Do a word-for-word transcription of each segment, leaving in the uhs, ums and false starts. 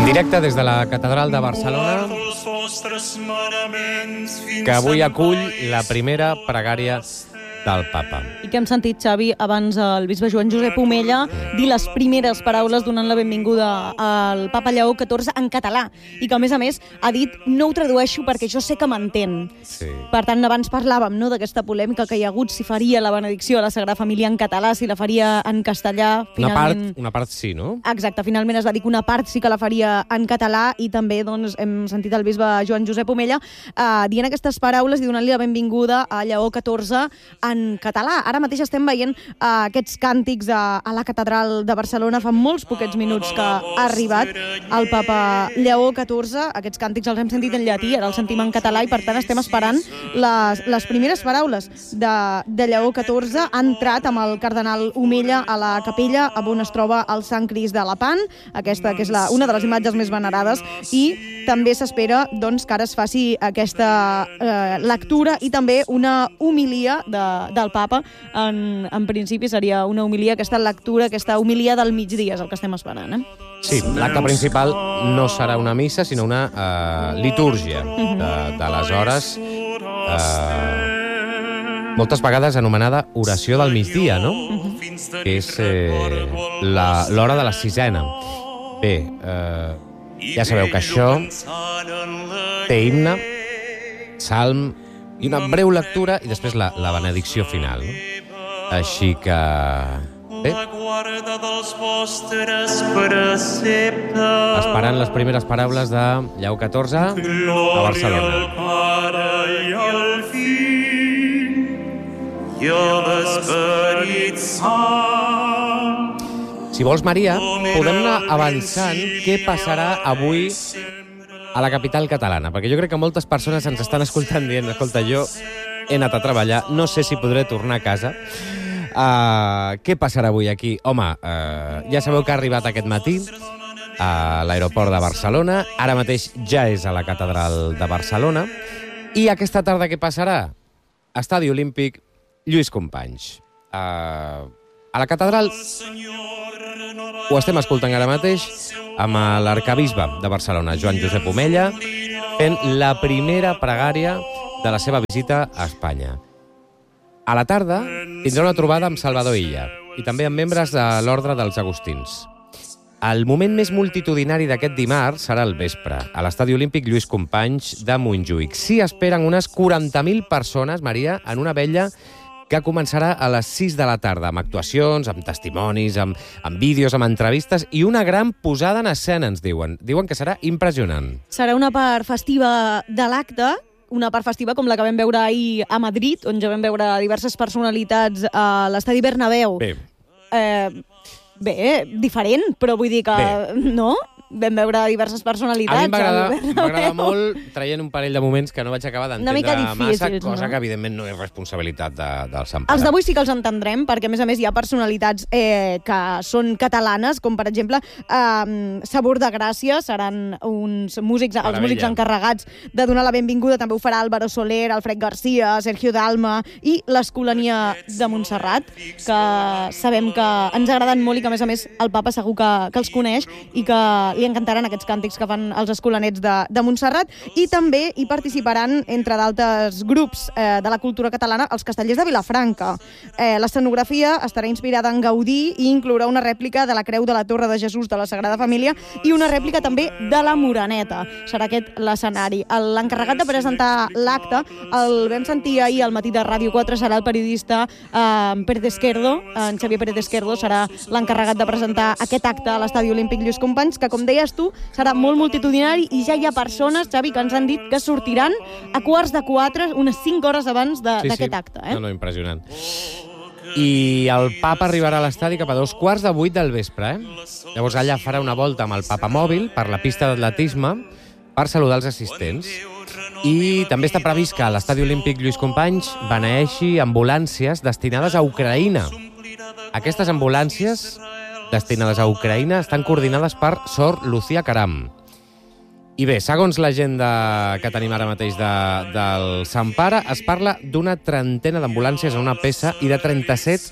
En directe des de la Catedral de Barcelona, que avui acull la primera pregària del Papa. I que hem sentit, Xavi, abans el bisbe Joan Josep Omella dir les primeres paraules donant la benvinguda al Papa Lleó catorze en català, i que, a més a més, ha dit no ho tradueixo perquè jo sé que m'entén. Sí. Per tant, abans parlàvem, no?, d'aquesta polèmica que hi ha hagut, si faria la benedicció a la Sagrada Família en català, si la faria en castellà. Una part, finalment... una part sí, no? Exacte, finalment es va dir que una part sí que la faria en català, i també doncs, hem sentit el bisbe Joan Josep Omella eh, dient aquestes paraules i donant-li la benvinguda a Lleó catorze en català. Ara mateix estem veient uh, aquests càntics a, a la Catedral de Barcelona. Fa molts poquets minuts que ha arribat el Papa Lleó catorze. Aquests càntics els hem sentit en llatí, ara els sentim en català, i per tant estem esperant les, les primeres paraules de, de Lleó catorze. Ha entrat amb el cardenal Omella a la capella on es troba el Sant Crist de Lepant, aquesta que és la, una de les imatges més venerades, i també s'espera doncs, que ara es faci aquesta eh, lectura i també una homilia de, del Papa. En, en principi seria una homilia, aquesta lectura, aquesta homilia del migdia, és el que estem esperant, eh? Sí, l'acte principal no serà una missa, sinó una uh, litúrgia de, de les hores, uh, moltes vegades anomenada oració del migdia, no? Que és eh, l'hora de la sisena. Bé, uh, ja sabeu que això té himne, salm i una breu lectura i després la, la benedicció final. No? Així que... Bé. Esperant les primeres paraules de Lleó catorze a Barcelona. Si vols, Maria, podem anar avançant què passarà avui a la capital catalana, perquè jo crec que moltes persones ens estan escoltant dient, escolta, jo he anat a treballar, no sé si podré tornar a casa. Uh, què passarà avui aquí? Home, uh, ja sabeu que ha arribat aquest matí a l'aeroport de Barcelona, ara mateix ja és a la Catedral de Barcelona, i aquesta tarda què passarà? Estadi Olímpic Lluís Companys. Uh, a la Catedral ho estem escoltant ara mateix amb l'arcabisbe de Barcelona, Joan Josep Omella, fent la primera pregària de la seva visita a Espanya. A la tarda tindrà una trobada amb Salvador Illa i també amb membres de l'Ordre dels Agustins. El moment més multitudinari d'aquest dimarts serà al vespre, a l'Estadi Olímpic Lluís Companys de Montjuïc. S'hi esperen unes quaranta mil persones, Maria, en una vetlla que començarà a les sis de la tarda, amb actuacions, amb testimonis, amb, amb vídeos, amb entrevistes i una gran posada en escena, ens diuen. Diuen que serà impressionant. Serà una part festiva de l'acte, una part festiva com la que vam veure ahir a Madrid, on ja vam veure diverses personalitats a l'Estadi Bernabéu. Bé. Eh, bé, diferent, però vull dir que... Bé. No? Vam veure diverses personalitats. A mi m'agrada molt, traient un parell de moments que no vaig acabar d'entendre massa, cosa no? que evidentment no és responsabilitat de, del Sant Pare. Els d'avui sí que els entendrem, perquè a més a més hi ha personalitats eh, que són catalanes, com per exemple eh, Sabor de Gràcia, seran uns músics, els músics encarregats de donar la benvinguda, també ho farà Álvaro Soler, Alfred Garcia, Sergio Dalma i l'Escolania de Montserrat, que sabem que ens agraden molt i que a més a més el Papa segur que, que els coneix i que li encantaran aquests càntics que fan els escolanets de, de Montserrat, i també hi participaran, entre d'altres grups eh, de la cultura catalana, els castellers de Vilafranca. Eh, l'escenografia estarà inspirada en Gaudí i inclourà una rèplica de la Creu de la Torre de Jesús de la Sagrada Família i una rèplica també de la Moreneta. Serà aquest l'escenari. L'encarregat de presentar l'acte, el vam sentir ahir al matí de Ràdio quatre, serà el periodista eh, Pérez Esquerdo. En Xavier Pérez Esquerdo serà l'encarregat de presentar aquest acte a l'Estadi Olímpic Lluís Companys, que, com deies tu, serà molt multitudinari i ja hi ha persones, Xavi, que ens han dit que sortiran a quarts de quatre, unes cinc hores abans d'aquest sí, sí. acte. Eh? No, no, impressionant. I el Papa arribarà a l'estadi cap a dos quarts de vuit del vespre. Eh? Llavors allà farà una volta amb el Papa mòbil per la pista d'atletisme per saludar els assistents. I també està previst que a l'Estadi Olímpic Lluís Companys beneeixi ambulàncies destinades a Ucraïna. Aquestes ambulàncies destinades a Ucraïna estan coordinades per Sor Lucía Caram. I bé, segons l'agenda que tenim ara mateix de, del Sant Pare, es parla d'una trentena d'ambulàncies en una peça i de trenta-set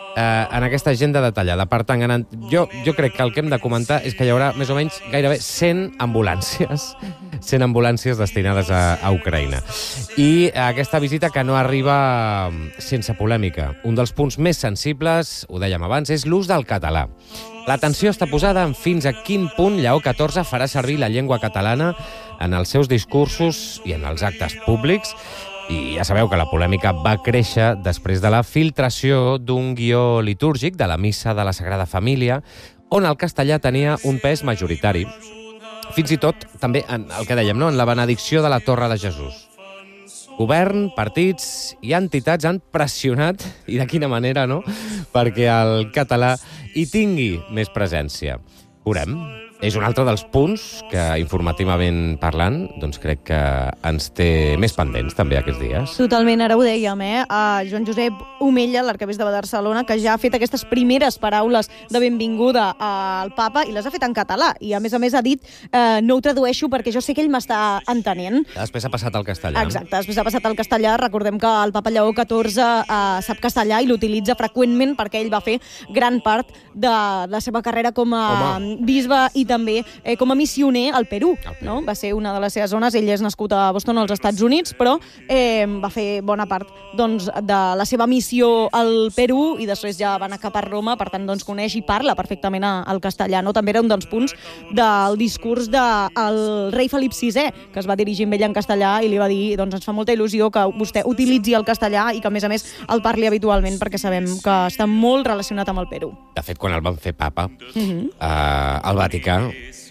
eh, en aquesta agenda detallada. Per tant, jo, jo crec que el que hem de comentar és que hi haurà més o menys gairebé cent ambulàncies, cent ambulàncies destinades a, a Ucraïna. I aquesta visita que no arriba sense polèmica. Un dels punts més sensibles, ho dèiem abans, és l'ús del català. L'atenció està posada en fins a quin punt Lleó catorze farà servir la llengua catalana en els seus discursos i en els actes públics. I ja sabeu que la polèmica va créixer després de la filtració d'un guió litúrgic de la missa de la Sagrada Família, on el castellà tenia un pes majoritari. Fins i tot, també, en el que dèiem, no? En la benedicció de la Torre de Jesús. Govern, partits i entitats han pressionat, i de quina manera, no?, perquè el català hi tingui més presència. Veurem. És un altre dels punts que, informativament parlant, doncs crec que ens té més pendents també aquests dies. Totalment, ara ho dèiem, eh? Uh, Joan Josep Omella, l'arquebisbe de Barcelona, que ja ha fet aquestes primeres paraules de benvinguda al papa i les ha fet en català. I, a més a més, ha dit uh, no ho tradueixo perquè jo sé que ell m'està entenent. Després ha passat al castellà. Exacte, després ha passat al castellà. Recordem que el papa Lleó catorze uh, sap castellà i l'utilitza freqüentment perquè ell va fer gran part de la seva carrera com a Home. bisbe i també eh, com a missioner al Perú, Perú. No? Va ser una de les seves zones. Ell és nascut a Boston, als Estats Units, però eh, va fer bona part doncs, de la seva missió al Perú i després ja va anar cap a Roma, per tant doncs, coneix i parla perfectament el castellà. No? També era un dels punts del discurs del rei Felip sisè, que es va dirigir amb ell en castellà i li va dir doncs, ens fa molta il·lusió que vostè utilitzi el castellà i que a més a més el parli habitualment perquè sabem que està molt relacionat amb el Perú. De fet, quan el van fer papa Uh-huh. eh, al Vaticà,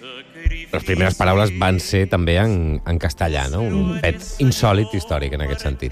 les primeres paraules van ser també en, en castellà, no? Un fet insòlit històric en aquest sentit.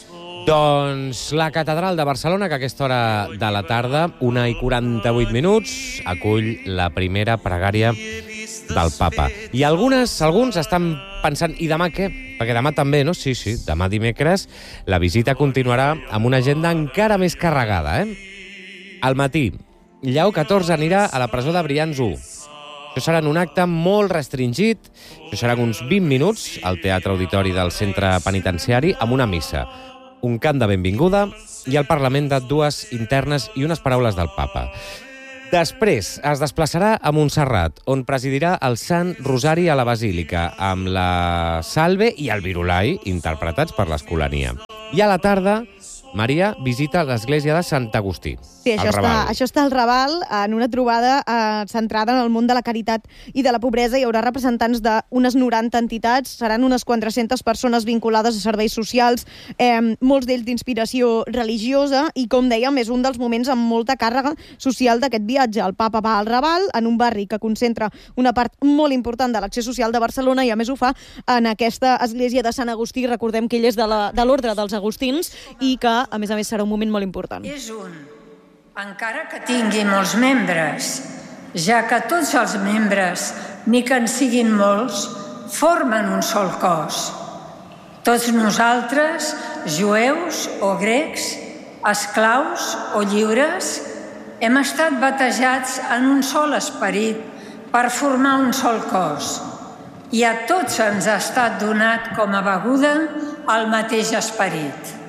Doncs la catedral de Barcelona, que a aquesta hora de la tarda, una i quaranta-vuit minuts, acull la primera pregària del papa. I algunes, alguns estan pensant, i demà què? Perquè demà també, no? Sí, sí, demà dimecres la visita continuarà amb una agenda encara més carregada, eh? Al matí, Lleó catorze anirà a la presó de Brians u. Això serà en un acte molt restringit, això seran uns vint minuts al Teatre Auditori del Centre Penitenciari amb una missa, un cant de benvinguda i el Parlament de dues internes i unes paraules del papa. Després es desplaçarà a Montserrat, on presidirà el Sant Rosari a la Basílica, amb la Salve i el Virulai, interpretats per l'Escolania. I a la tarda, Maria visita l'església de Sant Agustí. Sí, això està, això està al Raval, en una trobada eh, centrada en el món de la caritat i de la pobresa. Hi haurà representants d'unes noranta entitats, seran unes quatre-centes persones vinculades a serveis socials, eh, molts d'ells d'inspiració religiosa, i com dèiem, és un dels moments amb molta càrrega social d'aquest viatge. El papa va al Raval, en un barri que concentra una part molt important de l'acció social de Barcelona, i a més ho fa en aquesta església de Sant Agustí. Recordem que ell és de l'ordre de dels agustins i que, a més a més, serà un moment molt important. És un, encara que tingui molts membres, ja que tots els membres, ni que en siguin molts, formen un sol cos. Tots nosaltres, jueus o grecs, esclaus o lliures, hem estat batejats en un sol esperit per formar un sol cos. I a tots ens ha estat donat com a beguda el mateix esperit.